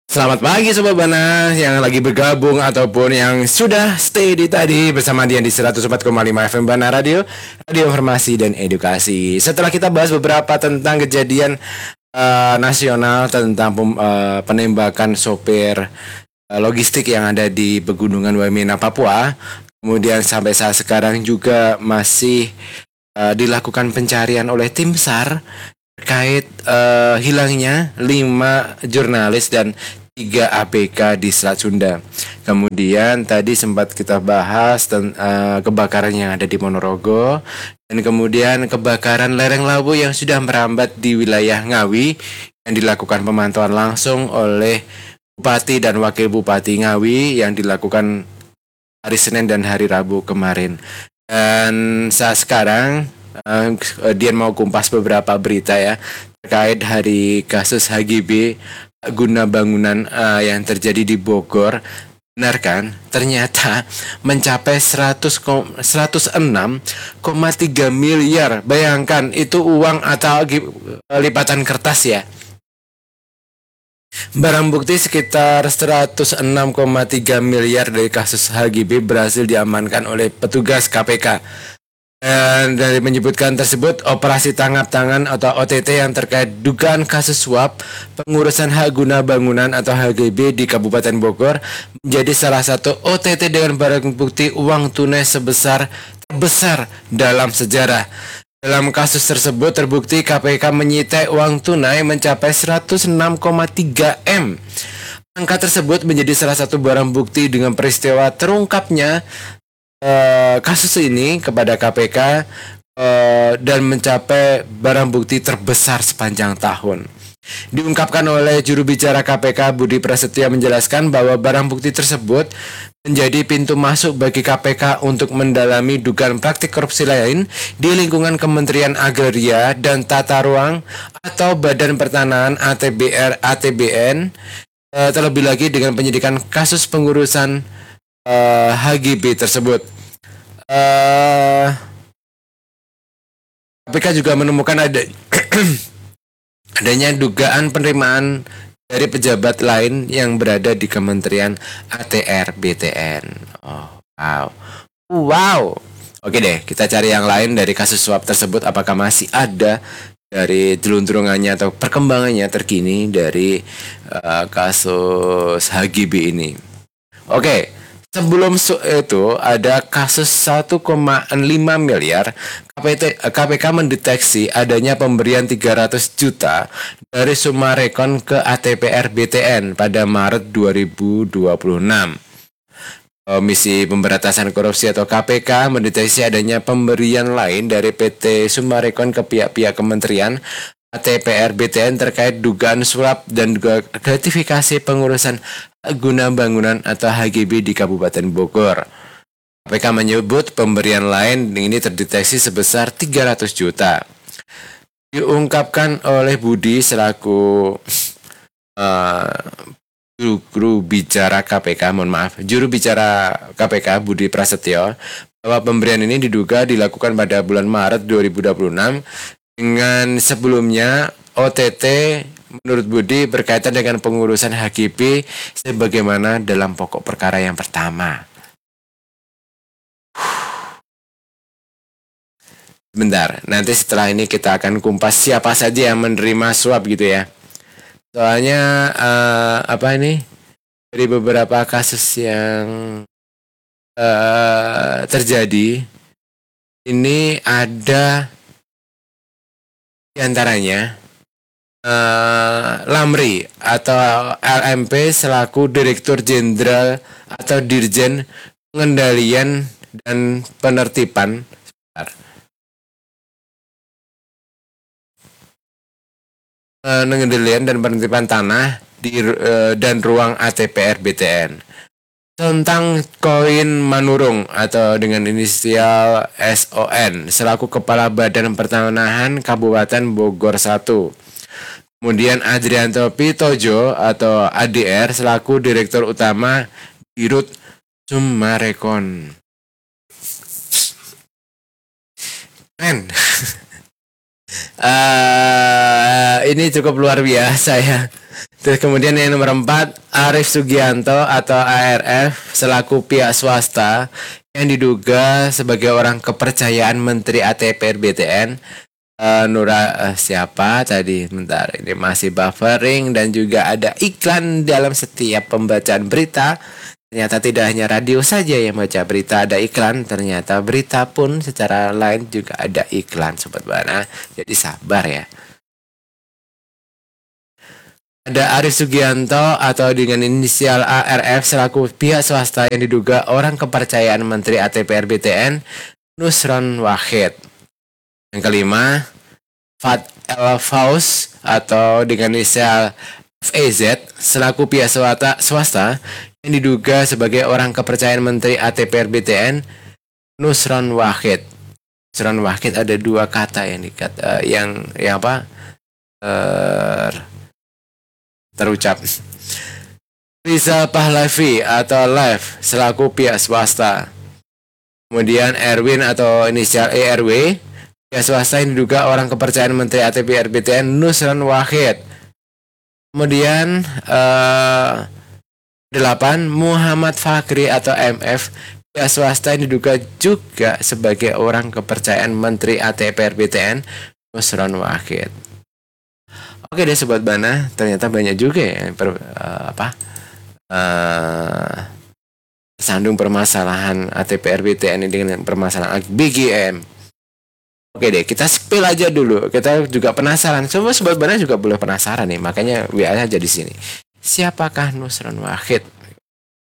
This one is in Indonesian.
Selamat pagi Sobat Bana yang lagi bergabung ataupun yang sudah stay di tadi bersama Dian di 104,5 FM Bana Radio, Radio Informasi dan Edukasi. Setelah kita bahas beberapa tentang kejadian nasional tentang penembakan sopir logistik yang ada di Pegunungan Wamena, Papua, kemudian sampai saat sekarang juga masih dilakukan pencarian oleh tim SAR terkait hilangnya 5 jurnalis dan 3 ABK di Selat Sunda. Kemudian tadi sempat kita bahas kebakaran yang ada di Ponorogo, dan kemudian kebakaran lereng Lawu yang sudah merambat di wilayah Ngawi yang dilakukan pemantauan langsung oleh Bupati dan Wakil Bupati Ngawi yang dilakukan hari Senin dan hari Rabu kemarin. Dan saat sekarang Dian mau kumpas beberapa berita ya terkait hari kasus HGB guna bangunan yang terjadi di Bogor. Benar kan? Ternyata mencapai 106,3 miliar. Bayangkan itu uang atau lipatan kertas ya. Barang bukti sekitar 106,3 miliar dari kasus HGB berhasil diamankan oleh petugas KPK. Dan dari menyebutkan tersebut, operasi tangkap tangan atau OTT yang terkait dugaan kasus suap pengurusan hak guna bangunan atau HGB di Kabupaten Bogor menjadi salah satu OTT dengan barang bukti uang tunai terbesar dalam sejarah. Dalam kasus tersebut terbukti KPK menyita uang tunai mencapai 106,3 M. Angka tersebut menjadi salah satu barang bukti dengan peristiwa terungkapnya kasus ini kepada KPK dan mencapai barang bukti terbesar sepanjang tahun. Diungkapkan oleh juru bicara KPK Budi Prasetyo menjelaskan bahwa barang bukti tersebut menjadi pintu masuk bagi KPK untuk mendalami dugaan praktik korupsi lain di lingkungan Kementerian Agraria dan Tata Ruang atau Badan Pertanahan ATBN, terlebih lagi dengan penyidikan kasus pengurusan HGB tersebut. KPK juga menemukan adanya dugaan penerimaan dari pejabat lain yang berada di Kementerian ATR BTN. Wow. Oke deh, kita cari yang lain dari kasus suap tersebut. Apakah masih ada dari jelunturungannya atau perkembangannya terkini dari kasus HGB ini? Oke. Sebelum itu ada kasus 1,5 miliar, KPK mendeteksi adanya pemberian 300 juta dari Sumarekon ke ATPR BTN pada Maret 2026. Komisi Pemberantasan Korupsi atau KPK mendeteksi adanya pemberian lain dari PT Sumarekon ke pihak-pihak kementerian ATPR BTN terkait dugaan suap dan gratifikasi pengurusan guna bangunan atau HGB di Kabupaten Bogor. KPK menyebut pemberian lain ini terdeteksi sebesar 300 juta. Diungkapkan oleh Budi selaku juru bicara KPK Budi Prasetyo bahwa pemberian ini diduga dilakukan pada bulan Maret 2026 dengan sebelumnya OTT menurut Budi berkaitan dengan pengurusan HGB sebagaimana dalam pokok perkara yang pertama. Sebentar, nanti setelah ini kita akan kumpas siapa saja yang menerima suap gitu ya. Soalnya dari beberapa kasus yang terjadi ini ada diantaranya Lamri atau LMP selaku Direktur Jenderal atau Dirjen Pengendalian dan Penertiban Pengendalian dan Penertiban Tanah dan Ruang ATPR BTN. Tentang Koin Manurung atau dengan inisial SON selaku Kepala Badan Pertanahan Kabupaten Bogor 1. Kemudian Adrianto Pitojo atau ADR selaku Direktur Utama Dirut Sumarekon. Ini cukup luar biasa ya. Terus kemudian yang nomor 4, Arief Sugianto atau ARF selaku pihak swasta yang diduga sebagai orang kepercayaan Menteri ATR BTN. Siapa tadi? Bentar, ini masih buffering dan juga ada iklan dalam setiap pembacaan berita. Ternyata tidak hanya radio saja yang baca berita, ada iklan. Ternyata berita pun secara lain juga ada iklan, Sobat Bana. Jadi sabar ya. Ada Arief Sugianto atau dengan inisial ARF selaku pihak swasta yang diduga orang kepercayaan Menteri ATR BTN Nusron Wahid. Yang kelima, Fat El Faus atau dengan inisial FEZ selaku pihak swasta yang diduga sebagai orang kepercayaan Menteri ATR BTN Nusron Wahid. Nusron Wahid ada dua kata yang terucap. Rizal Pahlavi atau Lev selaku pihak swasta. Kemudian Erwin atau inisial ERW, pihak swasta yang diduga orang kepercayaan Menteri ATR BTN Nusron Wahid. Kemudian 8, Muhammad Fakri atau MF, pihak swasta yang diduga juga sebagai orang kepercayaan Menteri ATR BTN Nusron Wahid. Oke deh Sobat Bana, ternyata banyak juga ya sandung permasalahan ATR BTN dengan permasalahan BGM. Oke deh, kita spill aja dulu. Kita juga penasaran. Semua Sobat Bana juga boleh penasaran nih, makanya WA aja di sini. Siapakah Nusron Wahid?